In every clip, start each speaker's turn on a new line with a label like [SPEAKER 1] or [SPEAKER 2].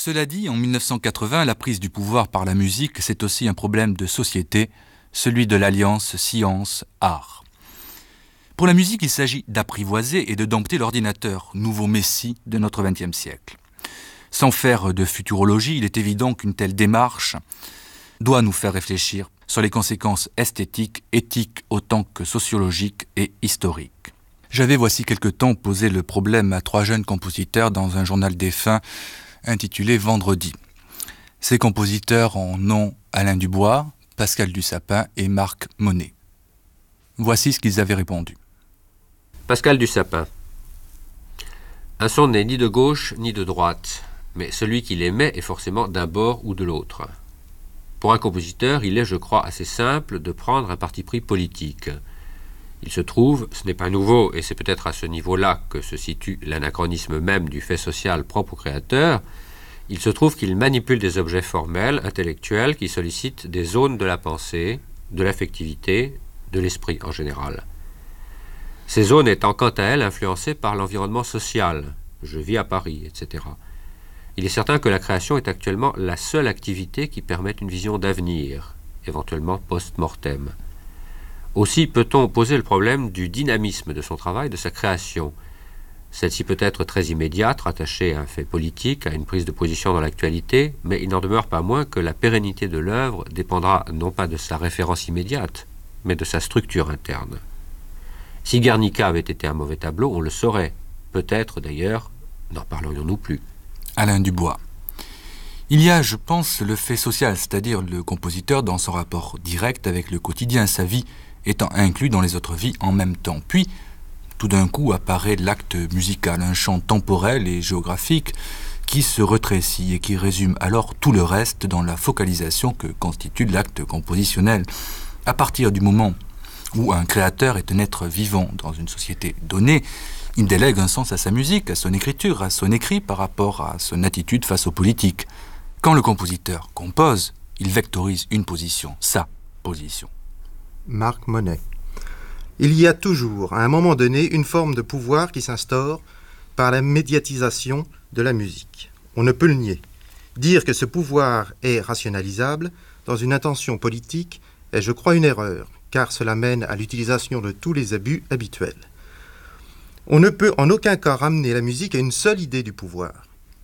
[SPEAKER 1] Cela dit, en 1980, la prise du pouvoir par la musique, c'est aussi un problème de société, celui de l'alliance science-art. Pour la musique, il s'agit d'apprivoiser et de dompter l'ordinateur, nouveau messie de notre XXe siècle. Sans faire de futurologie, il est évident qu'une telle démarche doit nous faire réfléchir sur les conséquences esthétiques, éthiques autant que sociologiques et historiques. J'avais voici quelque temps posé le problème à 3 jeunes compositeurs dans un journal défunt intitulé Vendredi. Ces compositeurs ont nom Alain Dubois, Pascal Dussapin et Marc Monet. Voici ce qu'ils avaient répondu.
[SPEAKER 2] Pascal Dussapin. Un son n'est ni de gauche ni de droite, mais celui qui l'émet est forcément d'un bord ou de l'autre. Pour un compositeur, il est, je crois, assez simple de prendre un parti pris politique. Il se trouve, ce n'est pas nouveau, et c'est peut-être à ce niveau-là que se situe l'anachronisme même du fait social propre au créateur, il se trouve qu'il manipule des objets formels, intellectuels, qui sollicitent des zones de la pensée, de l'affectivité, de l'esprit en général. Ces zones étant quant à elles influencées par l'environnement social, je vis à Paris, etc. Il est certain que la création est actuellement la seule activité qui permette une vision d'avenir, éventuellement post-mortem. Aussi peut-on poser le problème du dynamisme de son travail, de sa création. Celle-ci peut être très immédiate, rattachée à un fait politique, à une prise de position dans l'actualité, mais il n'en demeure pas moins que la pérennité de l'œuvre dépendra non pas de sa référence immédiate, mais de sa structure interne. Si Guernica avait été un mauvais tableau, on le saurait. Peut-être, d'ailleurs, n'en parlerions-nous plus.
[SPEAKER 1] Alain Dubois. Il y a, je pense, le fait social, c'est-à-dire le compositeur dans son rapport direct avec le quotidien, sa vie étant inclus dans les autres vies en même temps. Puis, tout d'un coup apparaît l'acte musical, un champ temporel et géographique qui se rétrécit et qui résume alors tout le reste dans la focalisation que constitue l'acte compositionnel. À partir du moment où un créateur est un être vivant dans une société donnée, il délègue un sens à sa musique, à son écriture, à son écrit par rapport à son attitude face aux politiques. Quand le compositeur compose, il vectorise une position, sa position.
[SPEAKER 3] Marc Monet. Il y a toujours, à un moment donné, une forme de pouvoir qui s'instaure par la médiatisation de la musique. On ne peut le nier. Dire que ce pouvoir est rationalisable dans une intention politique est, je crois, une erreur, car cela mène à l'utilisation de tous les abus habituels. On ne peut en aucun cas ramener la musique à une seule idée du pouvoir.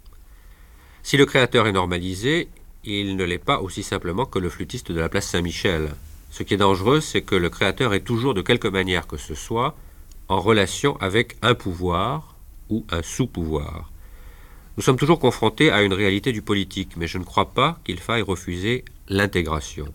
[SPEAKER 2] Si le créateur est normalisé, il ne l'est pas aussi simplement que le flûtiste de la place Saint-Michel. Ce qui est dangereux, c'est que le créateur est toujours, de quelque manière que ce soit, en relation avec un pouvoir ou un sous-pouvoir. Nous sommes toujours confrontés à une réalité du politique, mais je ne crois pas qu'il faille refuser l'intégration.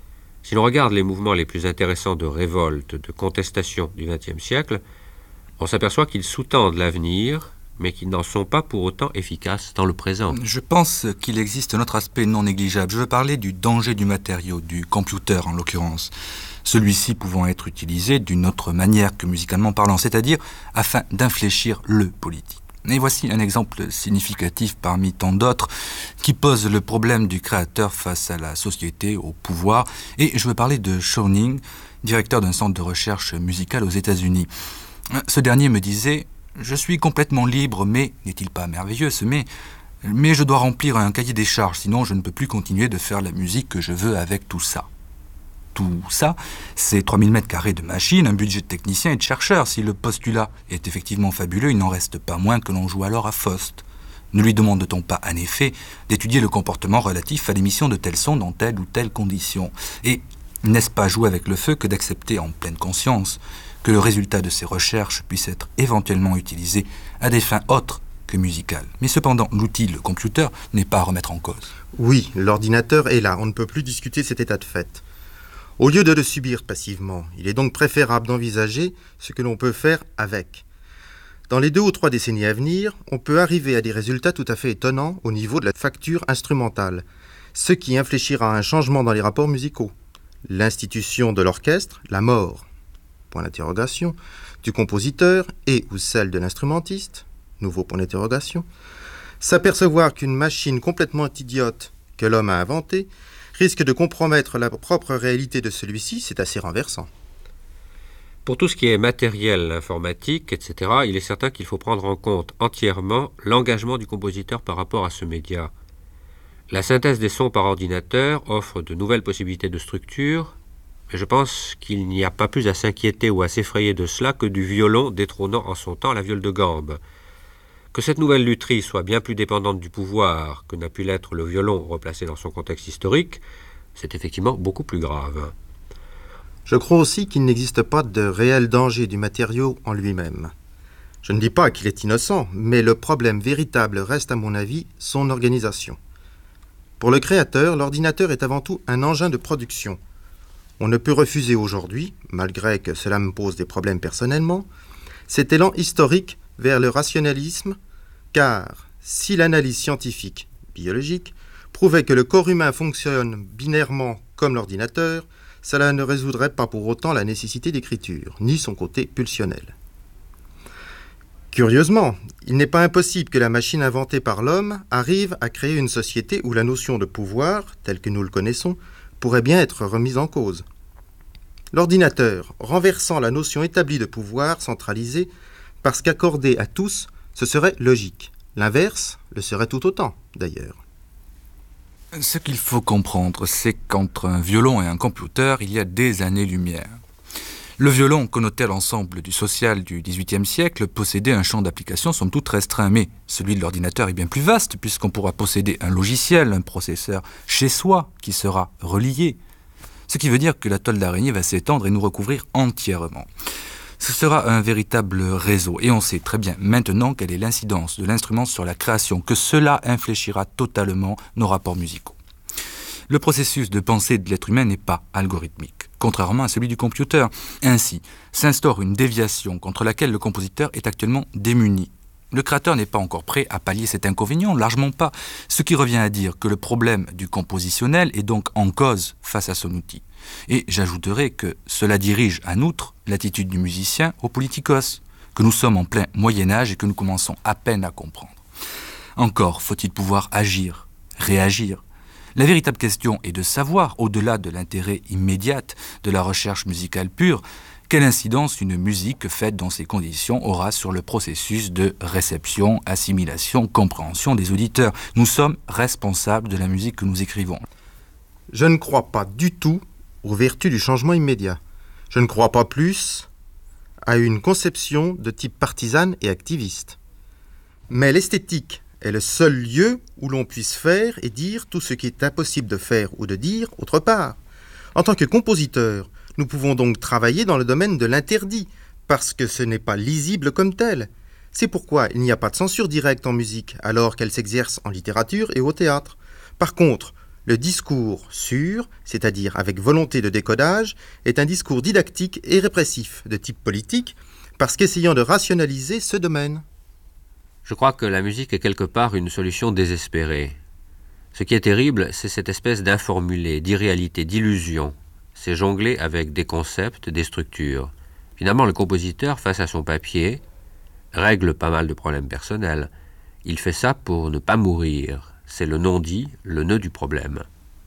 [SPEAKER 2] Si l'on regarde les mouvements les plus intéressants de révolte, de contestation du XXe siècle, on s'aperçoit qu'ils sous-tendent l'avenir, mais qu'ils n'en sont pas pour autant efficaces dans le présent.
[SPEAKER 1] Je pense qu'il existe un autre aspect non négligeable. Je veux parler du danger du matériau, du computer en l'occurrence. Celui-ci pouvant être utilisé d'une autre manière que musicalement parlant, c'est-à-dire afin d'infléchir le politique. Et voici un exemple significatif parmi tant d'autres qui pose le problème du créateur face à la société, au pouvoir. Et je veux parler de Schoening, directeur d'un centre de recherche musicale aux États-Unis. Ce dernier me disait « Je suis complètement libre, mais, n'est-il pas merveilleux ce mais je dois remplir un cahier des charges, sinon je ne peux plus continuer de faire la musique que je veux avec tout ça. » Tout ça, c'est 3000 mètres carrés de machines, un budget de technicien et de chercheurs. Si le postulat est effectivement fabuleux, il n'en reste pas moins que l'on joue alors à Faust. Ne lui demande-t-on pas, en effet, d'étudier le comportement relatif à l'émission de tel son dans telle ou telle condition? Et n'est-ce pas jouer avec le feu que d'accepter en pleine conscience que le résultat de ces recherches puisse être éventuellement utilisé à des fins autres que musicales? Mais cependant, l'outil, le computer, n'est pas à remettre en cause.
[SPEAKER 3] Oui, l'ordinateur est là, on ne peut plus discuter cet état de fait. Au lieu de le subir passivement, il est donc préférable d'envisager ce que l'on peut faire avec. Dans les 2 ou 3 décennies à venir, on peut arriver à des résultats tout à fait étonnants au niveau de la facture instrumentale, ce qui infléchira un changement dans les rapports musicaux. L'institution de l'orchestre, la mort, point d'interrogation, du compositeur et ou celle de l'instrumentiste, nouveau point d'interrogation, s'apercevoir qu'une machine complètement idiote que l'homme a inventée risque de compromettre la propre réalité de celui-ci, c'est assez renversant.
[SPEAKER 2] Pour tout ce qui est matériel, informatique, etc., il est certain qu'il faut prendre en compte entièrement l'engagement du compositeur par rapport à ce média. La synthèse des sons par ordinateur offre de nouvelles possibilités de structure, mais je pense qu'il n'y a pas plus à s'inquiéter ou à s'effrayer de cela que du violon détrônant en son temps la viole de gambe. Que cette nouvelle lutherie soit bien plus dépendante du pouvoir que n'a pu l'être le violon replacé dans son contexte historique, c'est effectivement beaucoup plus grave.
[SPEAKER 3] Je crois aussi qu'il n'existe pas de réel danger du matériau en lui-même. Je ne dis pas qu'il est innocent, mais le problème véritable reste à mon avis son organisation. Pour le créateur, l'ordinateur est avant tout un engin de production. On ne peut refuser aujourd'hui, malgré que cela me pose des problèmes personnellement, cet élan historique vers le rationalisme, car si l'analyse scientifique, biologique, prouvait que le corps humain fonctionne binairement comme l'ordinateur, cela ne résoudrait pas pour autant la nécessité d'écriture, ni son côté pulsionnel. Curieusement, il n'est pas impossible que la machine inventée par l'homme arrive à créer une société où la notion de pouvoir, telle que nous le connaissons, pourrait bien être remise en cause. L'ordinateur, renversant la notion établie de pouvoir centralisé, parce qu'accordé à tous, ce serait logique. L'inverse le serait tout autant, d'ailleurs.
[SPEAKER 1] Ce qu'il faut comprendre, c'est qu'entre un violon et un computer, il y a des années-lumière. Le violon connotait l'ensemble du social du XVIIIe siècle, possédait un champ d'application somme toute restreint, mais celui de l'ordinateur est bien plus vaste, puisqu'on pourra posséder un logiciel, un processeur chez soi, qui sera relié. Ce qui veut dire que la toile d'araignée va s'étendre et nous recouvrir entièrement. Ce sera un véritable réseau, et on sait très bien maintenant quelle est l'incidence de l'instrument sur la création, que cela infléchira totalement nos rapports musicaux. Le processus de pensée de l'être humain n'est pas algorithmique, contrairement à celui du computer. Ainsi, s'instaure une déviation contre laquelle le compositeur est actuellement démuni. Le créateur n'est pas encore prêt à pallier cet inconvénient, largement pas, ce qui revient à dire que le problème du compositionnel est donc en cause face à son outil. Et j'ajouterai que cela dirige en outre l'attitude du musicien au politikos, que nous sommes en plein Moyen-Âge et que nous commençons à peine à comprendre. Encore faut-il pouvoir agir, réagir. La véritable question est de savoir, au-delà de l'intérêt immédiat de la recherche musicale pure, quelle incidence une musique faite dans ces conditions aura sur le processus de réception, assimilation, compréhension des auditeurs. Nous sommes responsables de la musique que nous écrivons.
[SPEAKER 3] Je ne crois pas du tout aux vertus du changement immédiat. Je ne crois pas plus à une conception de type partisane et activiste. Mais l'esthétique est le seul lieu où l'on puisse faire et dire tout ce qui est impossible de faire ou de dire autre part. En tant que compositeur, nous pouvons donc travailler dans le domaine de l'interdit, parce que ce n'est pas lisible comme tel. C'est pourquoi il n'y a pas de censure directe en musique, alors qu'elle s'exerce en littérature et au théâtre. Par contre, le discours sûr, c'est-à-dire avec volonté de décodage, est un discours didactique et répressif, de type politique, parce qu'essayant de rationaliser ce domaine.
[SPEAKER 2] Je crois que la musique est quelque part une solution désespérée. Ce qui est terrible, c'est cette espèce d'informulé, d'irréalité, d'illusion. C'est jongler avec des concepts, des structures. Finalement, le compositeur, face à son papier, règle pas mal de problèmes personnels. Il fait ça pour ne pas mourir. C'est le non-dit, le nœud du problème.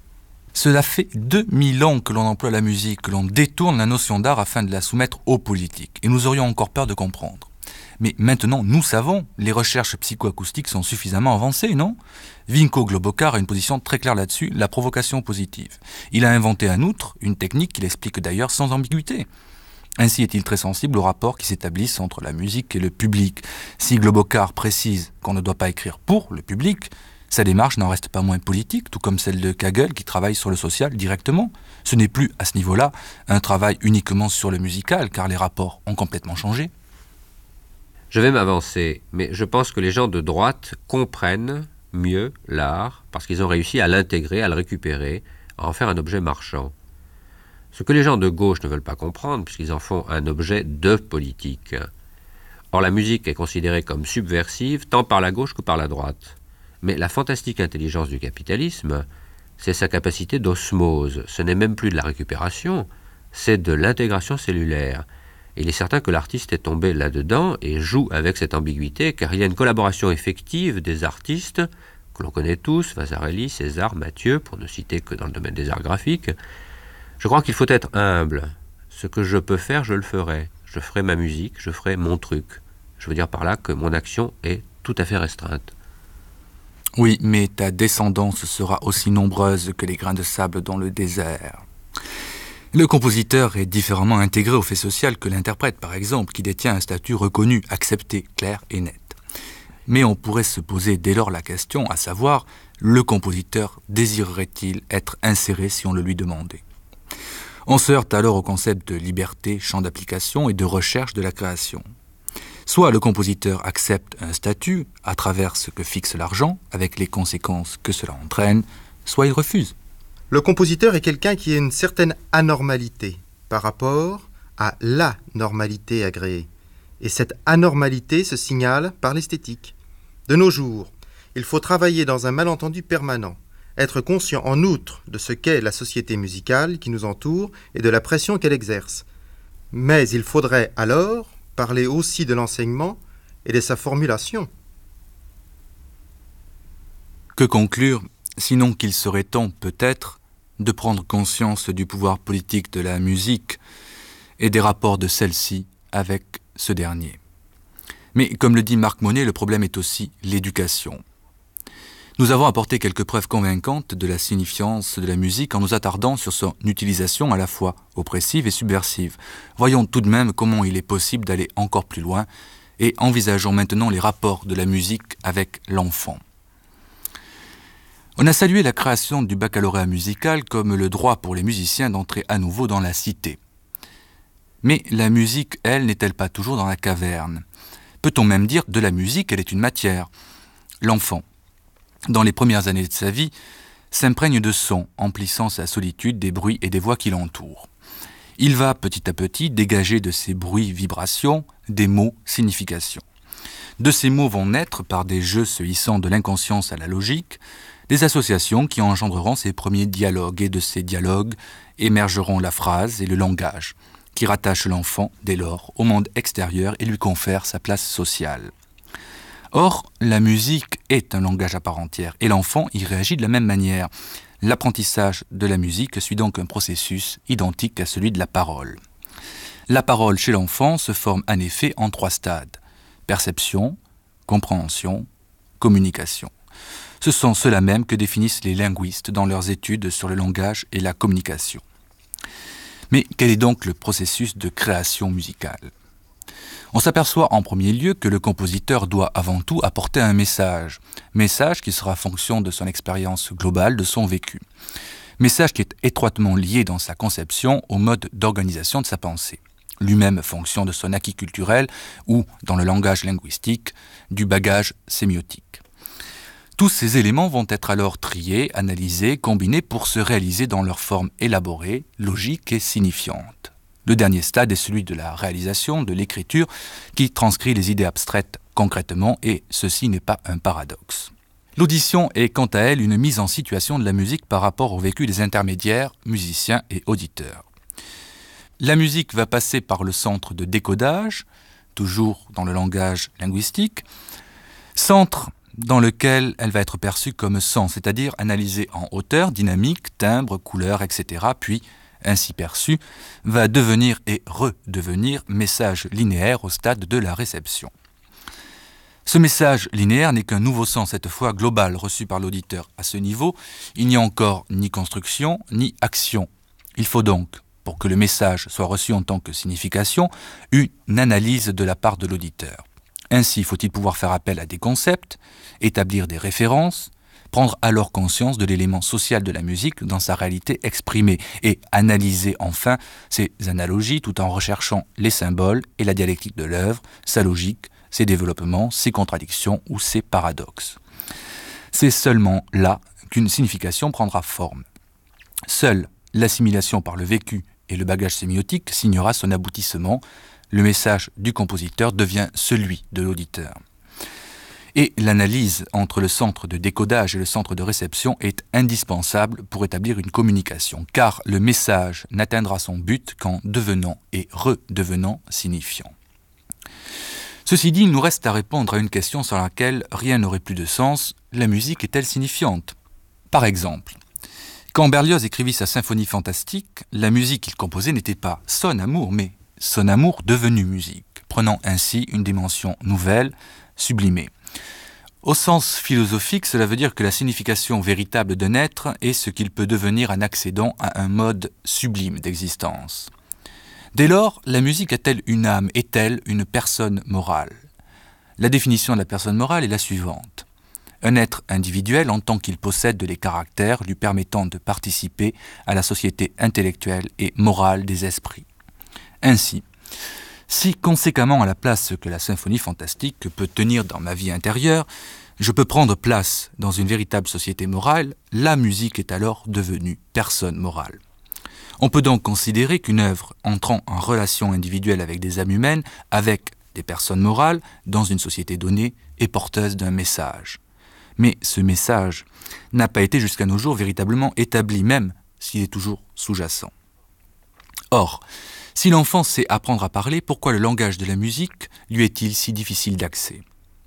[SPEAKER 1] Cela fait 2000 ans que l'on emploie la musique, que l'on détourne la notion d'art afin de la soumettre aux politiques. Et nous aurions encore peur de comprendre. Mais maintenant, nous savons, les recherches psychoacoustiques sont suffisamment avancées, non ? Vinko Globokar a une position très claire là-dessus, la provocation positive. Il a inventé en outre une technique qu'il explique d'ailleurs sans ambiguïté. Ainsi est-il très sensible aux rapports qui s'établissent entre la musique et le public. Si Globokar précise qu'on ne doit pas écrire pour le public, sa démarche n'en reste pas moins politique, tout comme celle de Kagel qui travaille sur le social directement. Ce n'est plus, à ce niveau-là, un travail uniquement sur le musical, car les rapports ont complètement changé.
[SPEAKER 2] Je vais m'avancer, mais je pense que les gens de droite comprennent mieux l'art parce qu'ils ont réussi à l'intégrer, à le récupérer, à en faire un objet marchand. Ce que les gens de gauche ne veulent pas comprendre, puisqu'ils en font un objet de politique. Or, la musique est considérée comme subversive tant par la gauche que par la droite. Mais la fantastique intelligence du capitalisme, c'est sa capacité d'osmose. Ce n'est même plus de la récupération, c'est de l'intégration cellulaire. Et il est certain que l'artiste est tombé là-dedans et joue avec cette ambiguïté, car il y a une collaboration effective des artistes, que l'on connaît tous, Vasarely, César, Mathieu, pour ne citer que dans le domaine des arts graphiques. Je crois qu'il faut être humble. Ce que je peux faire, je le ferai. Je ferai ma musique, je ferai mon truc. Je veux dire par là que mon action est tout à fait restreinte.
[SPEAKER 1] Oui, mais ta descendance sera aussi nombreuse que les grains de sable dans le désert. Le compositeur est différemment intégré au fait social que l'interprète, par exemple, qui détient un statut reconnu, accepté, clair et net. Mais on pourrait se poser dès lors la question, à savoir, le compositeur désirerait-il être inséré si on le lui demandait? On se heurte alors au concept de liberté, champ d'application et de recherche de la création. Soit le compositeur accepte un statut à travers ce que fixe l'argent, avec les conséquences que cela entraîne, soit il refuse.
[SPEAKER 3] Le compositeur est quelqu'un qui a une certaine anormalité par rapport à la normalité agréée. Et cette anormalité se signale par l'esthétique. De nos jours, il faut travailler dans un malentendu permanent, être conscient en outre de ce qu'est la société musicale qui nous entoure et de la pression qu'elle exerce. Mais il faudrait alors parler aussi de l'enseignement et de sa formulation.
[SPEAKER 1] Que conclure, sinon qu'il serait temps, peut-être, de prendre conscience du pouvoir politique de la musique et des rapports de celle-ci avec ce dernier. Mais comme le dit Marc Monet, le problème est aussi l'éducation. Nous avons apporté quelques preuves convaincantes de la signifiance de la musique en nous attardant sur son utilisation à la fois oppressive et subversive. Voyons tout de même comment il est possible d'aller encore plus loin et envisageons maintenant les rapports de la musique avec l'enfant. On a salué la création du baccalauréat musical comme le droit pour les musiciens d'entrer à nouveau dans la cité. Mais la musique, elle, n'est-elle pas toujours dans la caverne? Peut-on même dire de la musique, elle est une matière? L'enfant, dans les premières années de sa vie, s'imprègne de sons, emplissant sa solitude des bruits et des voix qui l'entourent. Il va petit à petit dégager de ces bruits vibrations des mots significations. De ces mots vont naître, par des jeux se hissant de l'inconscience à la logique, des associations qui engendreront ces premiers dialogues, et de ces dialogues émergeront la phrase et le langage, qui rattachent l'enfant, dès lors, au monde extérieur et lui confèrent sa place sociale. Or, la musique est un langage à part entière, et l'enfant y réagit de la même manière. L'apprentissage de la musique suit donc un processus identique à celui de la parole. La parole chez l'enfant se forme en effet en 3 stades: perception, compréhension, communication. Ce sont ceux-là même que définissent les linguistes dans leurs études sur le langage et la communication. Mais quel est donc le processus de création musicale? On s'aperçoit en premier lieu que le compositeur doit avant tout apporter un message qui sera fonction de son expérience globale, de son vécu. Message qui est étroitement lié dans sa conception au mode d'organisation de sa pensée, lui-même fonction de son acquis culturel ou, dans le langage linguistique, du bagage sémiotique. Tous ces éléments vont être alors triés, analysés, combinés pour se réaliser dans leur forme élaborée, logique et signifiante. Le dernier stade est celui de la réalisation, de l'écriture, qui transcrit les idées abstraites concrètement, et ceci n'est pas un paradoxe. L'audition est quant à elle une mise en situation de la musique par rapport au vécu des intermédiaires, musiciens et auditeurs. La musique va passer par le centre de décodage, toujours dans le langage linguistique, centre dans lequel elle va être perçue comme son, c'est-à-dire analysée en hauteur, dynamique, timbre, couleur, etc., puis, ainsi perçue, va devenir et redevenir message linéaire au stade de la réception. Ce message linéaire n'est qu'un nouveau sens, cette fois global, reçu par l'auditeur. À ce niveau, il n'y a encore ni construction, ni action. Il faut donc, pour que le message soit reçu en tant que signification, une analyse de la part de l'auditeur. Ainsi, faut-il pouvoir faire appel à des concepts, établir des références, prendre alors conscience de l'élément social de la musique dans sa réalité exprimée et analyser enfin ses analogies tout en recherchant les symboles et la dialectique de l'œuvre, sa logique, ses développements, ses contradictions ou ses paradoxes. C'est seulement là qu'une signification prendra forme. Seule l'assimilation par le vécu et le bagage sémiotique signera son aboutissement. Le message du compositeur devient celui de l'auditeur. Et l'analyse entre le centre de décodage et le centre de réception est indispensable pour établir une communication, car le message n'atteindra son but qu'en devenant et redevenant signifiant. Ceci dit, il nous reste à répondre à une question sans laquelle rien n'aurait plus de sens: la musique est-elle signifiante? Par exemple, quand Berlioz écrivit sa symphonie fantastique, la musique qu'il composait n'était pas son amour, mais son amour devenu musique, prenant ainsi une dimension nouvelle, sublimée. Au sens philosophique, cela veut dire que la signification véritable d'un être est ce qu'il peut devenir en accédant à un mode sublime d'existence. Dès lors, la musique a-t-elle une âme? Est-elle une personne morale? La définition de la personne morale est la suivante. Un être individuel en tant qu'il possède les caractères lui permettant de participer à la société intellectuelle et morale des esprits. Ainsi, si conséquemment à la place que la symphonie fantastique peut tenir dans ma vie intérieure, je peux prendre place dans une véritable société morale, la musique est alors devenue personne morale. On peut donc considérer qu'une œuvre entrant en relation individuelle avec des âmes humaines, avec des personnes morales, dans une société donnée, est porteuse d'un message. Mais ce message n'a pas été jusqu'à nos jours véritablement établi, même s'il est toujours sous-jacent. Or, si l'enfant sait apprendre à parler, pourquoi le langage de la musique lui est-il si difficile d'accès?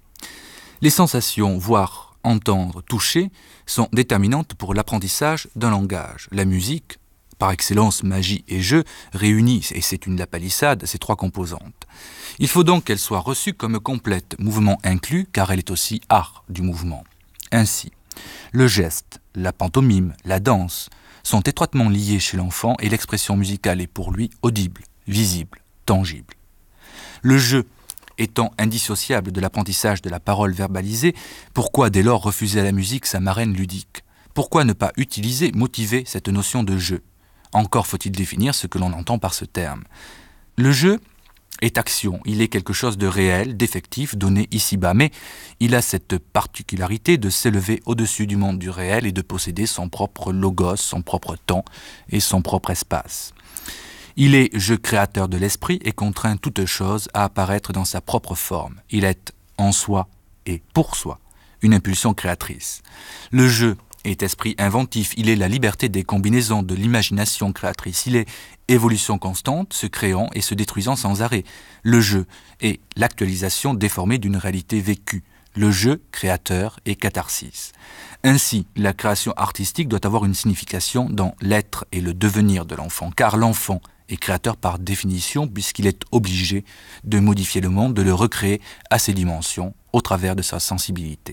[SPEAKER 1] Les sensations, voir, entendre, toucher, sont déterminantes pour l'apprentissage d'un langage. La musique, par excellence magie et jeu, réunit, et c'est une lapalissade, ces trois composantes. Il faut donc qu'elle soit reçue comme complète, mouvement inclus, car elle est aussi art du mouvement. Ainsi, le geste, la pantomime, la danse, sont étroitement liés chez l'enfant et l'expression musicale est pour lui audible, visible, tangible. Le jeu étant indissociable de l'apprentissage de la parole verbalisée, pourquoi dès lors refuser à la musique sa marraine ludique? Pourquoi ne pas utiliser, motiver cette notion de jeu? Encore faut-il définir ce que l'on entend par ce terme. Le jeu est action, il est quelque chose de réel, d'effectif, donné ici-bas, mais il a cette particularité de s'élever au-dessus du monde du réel et de posséder son propre logos, son propre temps et son propre espace. Il est jeu créateur de l'esprit et contraint toute chose à apparaître dans sa propre forme. Il est en soi et pour soi une impulsion créatrice. Le jeu est esprit inventif, il est la liberté des combinaisons, de l'imagination créatrice, il est évolution constante, se créant et se détruisant sans arrêt. Le jeu est l'actualisation déformée d'une réalité vécue. Le jeu créateur et catharsis. Ainsi, la création artistique doit avoir une signification dans l'être et le devenir de l'enfant, car l'enfant est créateur par définition puisqu'il est obligé de modifier le monde, de le recréer à ses dimensions au travers de sa sensibilité.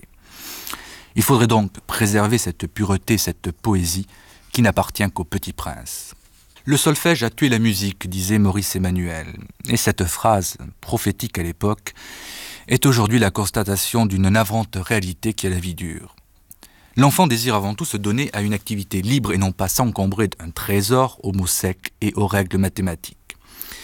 [SPEAKER 1] Il faudrait donc préserver cette pureté, cette poésie qui n'appartient qu'au Petit Prince. Le solfège a tué la musique, disait Maurice Emmanuel. Et cette phrase, prophétique à l'époque, est aujourd'hui la constatation d'une navrante réalité qui est la vie dure. L'enfant désire avant tout se donner à une activité libre et non pas s'encombrer d'un trésor aux mots secs et aux règles mathématiques.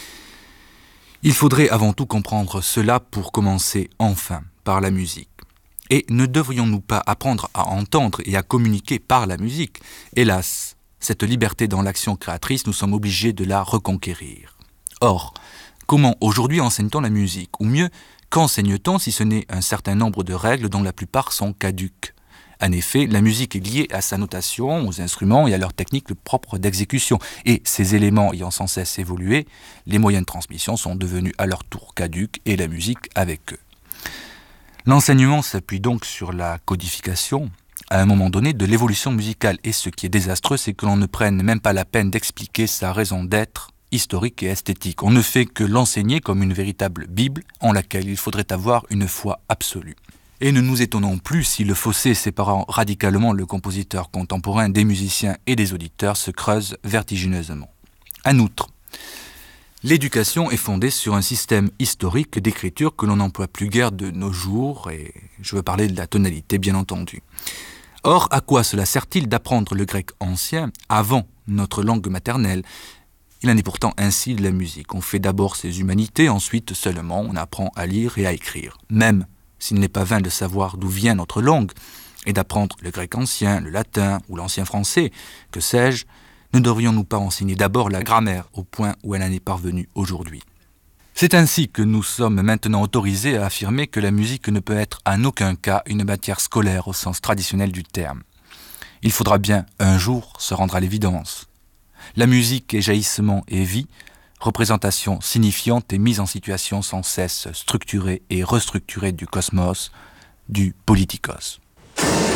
[SPEAKER 1] Il faudrait avant tout comprendre cela pour commencer enfin par la musique. Et ne devrions-nous pas apprendre à entendre et à communiquer par la musique? Hélas, cette liberté dans l'action créatrice, nous sommes obligés de la reconquérir. Or, comment aujourd'hui enseigne-t-on la musique? Ou mieux, qu'enseigne-t-on si ce n'est un certain nombre de règles dont la plupart sont caduques? En effet, la musique est liée à sa notation, aux instruments et à leur technique propre d'exécution. Et ces éléments ayant sans cesse évolué, les moyens de transmission sont devenus à leur tour caducs et la musique avec eux. L'enseignement s'appuie donc sur la codification, à un moment donné, de l'évolution musicale. Et ce qui est désastreux, c'est que l'on ne prenne même pas la peine d'expliquer sa raison d'être historique et esthétique. On ne fait que l'enseigner comme une véritable Bible en laquelle il faudrait avoir une foi absolue. Et ne nous étonnons plus si le fossé séparant radicalement le compositeur contemporain des musiciens et des auditeurs se creuse vertigineusement. En outre, l'éducation est fondée sur un système historique d'écriture que l'on n'emploie plus guère de nos jours, et je veux parler de la tonalité bien entendu. Or, à quoi cela sert-il d'apprendre le grec ancien avant notre langue maternelle? Il en est pourtant ainsi de la musique. On fait d'abord ses humanités, ensuite seulement on apprend à lire et à écrire. Même s'il n'est pas vain de savoir d'où vient notre langue, et d'apprendre le grec ancien, le latin ou l'ancien français, que sais-je, ne devrions-nous pas enseigner d'abord la grammaire au point où elle en est parvenue aujourd'hui? C'est ainsi que nous sommes maintenant autorisés à affirmer que la musique ne peut être en aucun cas une matière scolaire au sens traditionnel du terme. Il faudra bien un jour se rendre à l'évidence. La musique est jaillissement et vie, représentation signifiante et mise en situation sans cesse structurée et restructurée du cosmos, du politikos.